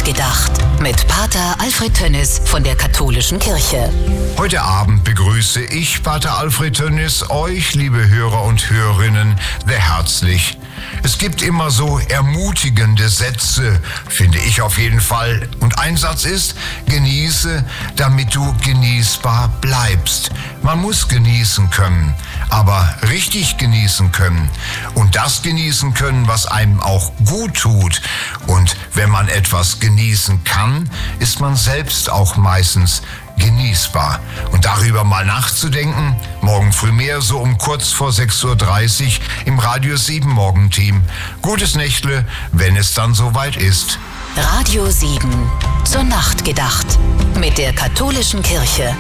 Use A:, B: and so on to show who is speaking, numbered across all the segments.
A: gedacht. Mit Pater Alfred Tönnis von der Katholischen Kirche.
B: Heute Abend begrüße ich, Pater Alfred Tönnis, euch, liebe Hörer und Hörerinnen, sehr herzlich. Es gibt immer so ermutigende Sätze, finde ich auf jeden Fall. Und ein Satz ist, genieße, damit du genießbar bleibst. Man muss genießen können, aber richtig genießen können. Und das genießen können, was einem auch gut tut. Und wenn man etwas genießen kann, ist man selbst auch meistens genießbar. Und darüber mal nachzudenken, morgen früh mehr, so um kurz vor 6.30 Uhr im Radio 7 Morgenteam. Gutes Nächtle, wenn es dann soweit ist.
A: Radio 7 zur Nacht gedacht. Mit der Katholischen Kirche.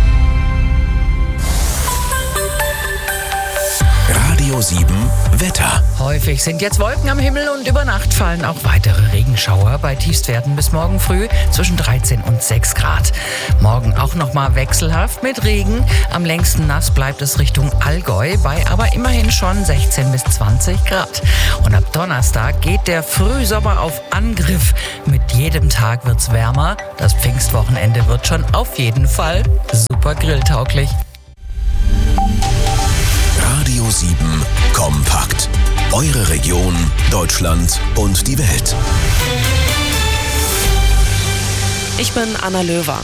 C: Radio 7 Wetter.
D: Häufig sind jetzt Wolken am Himmel und über Nacht fallen auch weitere Regenschauer bei Tiefstwerten bis morgen früh zwischen 13 und 6 Grad. Morgen auch nochmal wechselhaft mit Regen. Am längsten nass bleibt es Richtung Allgäu bei aber immerhin schon 16 bis 20 Grad. Und ab Donnerstag geht der Frühsommer auf Angriff. Mit jedem Tag wird's wärmer. Das Pfingstwochenende wird schon auf jeden Fall super grilltauglich.
C: Radio 7 kompakt. Eure Region, Deutschland und die Welt.
E: Ich bin Anna Löwer.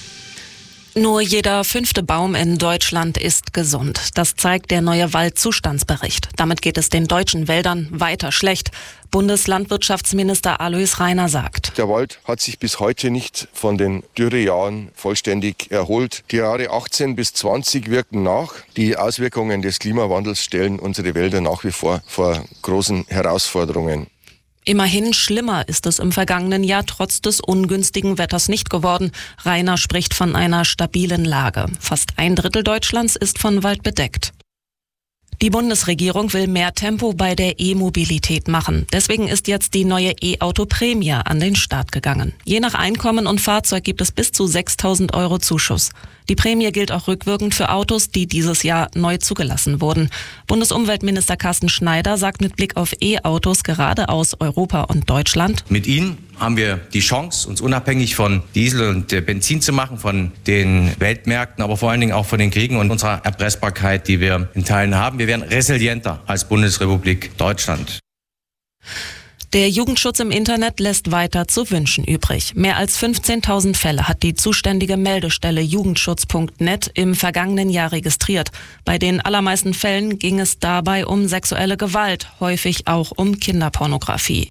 E: Nur jeder 5. Baum in Deutschland ist gesund. Das zeigt der neue Waldzustandsbericht. Damit geht es den deutschen Wäldern weiter schlecht. Bundeslandwirtschaftsminister Alois Rainer sagt:
F: Der Wald hat sich bis heute nicht von den Dürrejahren vollständig erholt. Die Jahre 18 bis 20 wirken nach. Die Auswirkungen des Klimawandels stellen unsere Wälder nach wie vor großen Herausforderungen.
E: Immerhin schlimmer ist es im vergangenen Jahr trotz des ungünstigen Wetters nicht geworden. Rainer spricht von einer stabilen Lage. Fast 1/3 Deutschlands ist von Wald bedeckt. Die Bundesregierung will mehr Tempo bei der E-Mobilität machen. Deswegen ist jetzt die neue E-Auto-Prämie an den Start gegangen. Je nach Einkommen und Fahrzeug gibt es bis zu 6.000 € Zuschuss. Die Prämie gilt auch rückwirkend für Autos, die dieses Jahr neu zugelassen wurden. Bundesumweltminister Carsten Schneider sagt mit Blick auf E-Autos gerade aus Europa und Deutschland:
G: Mit ihnen haben wir die Chance, uns unabhängig von Diesel und Benzin zu machen, von den Weltmärkten, aber vor allen Dingen auch von den Kriegen und unserer Erpressbarkeit, die wir in Teilen haben. Wir werden resilienter als Bundesrepublik Deutschland.
E: Der Jugendschutz im Internet lässt weiter zu wünschen übrig. Mehr als 15.000 Fälle hat die zuständige Meldestelle jugendschutz.net im vergangenen Jahr registriert. Bei den allermeisten Fällen ging es dabei um sexuelle Gewalt, häufig auch um Kinderpornografie.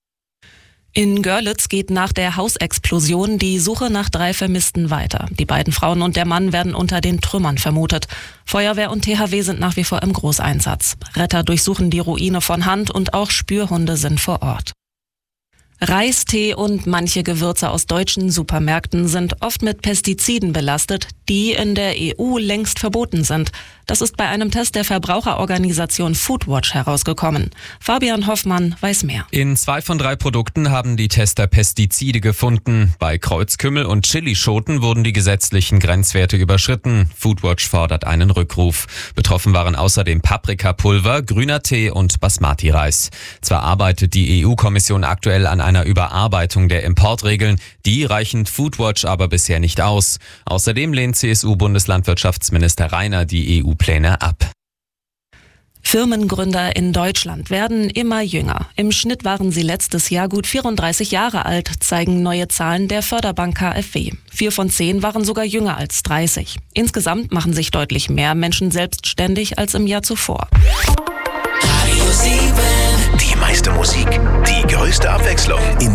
E: In Görlitz geht nach der Hausexplosion die Suche nach 3 Vermissten weiter. Die beiden Frauen und der Mann werden unter den Trümmern vermutet. Feuerwehr und THW sind nach wie vor im Großeinsatz. Retter durchsuchen die Ruine von Hand und auch Spürhunde sind vor Ort. Reis, Tee und manche Gewürze aus deutschen Supermärkten sind oft mit Pestiziden belastet, die in der EU längst verboten sind. Das ist bei einem Test der Verbraucherorganisation Foodwatch herausgekommen. Fabian Hoffmann weiß mehr.
H: In 2 von 3 Produkten haben die Tester Pestizide gefunden. Bei Kreuzkümmel und Chilischoten wurden die gesetzlichen Grenzwerte überschritten. Foodwatch fordert einen Rückruf. Betroffen waren außerdem Paprikapulver, grüner Tee und Basmati-Reis. Zwar arbeitet die EU-Kommission aktuell an einer Überarbeitung der Importregeln, die reichen Foodwatch aber bisher nicht aus. Außerdem lehnt CSU-Bundeslandwirtschaftsminister Rainer die EU-Pläne ab.
E: Firmengründer in Deutschland werden immer jünger. Im Schnitt waren sie letztes Jahr gut 34 Jahre alt, zeigen neue Zahlen der Förderbank KfW. 4 von 10 waren sogar jünger als 30. Insgesamt machen sich deutlich mehr Menschen selbstständig als im Jahr zuvor.
C: Radio 7. Die meiste Musik, die größte Abwechslung. In